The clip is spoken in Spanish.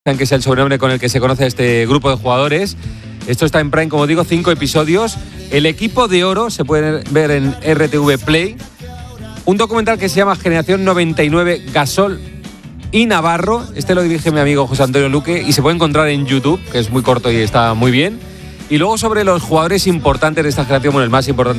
que es el sobrenombre con el que se conoce a este grupo de jugadores. Esto está en Prime, como digo, 5 episodios. El equipo de oro se puede ver en RTV Play. Un documental que se llama Generación 99, Gasol y Navarro. Este lo dirige mi amigo José Antonio Luque y se puede encontrar en YouTube, que es muy corto y está muy bien. Y luego sobre los jugadores importantes de esta generación, bueno, el más importante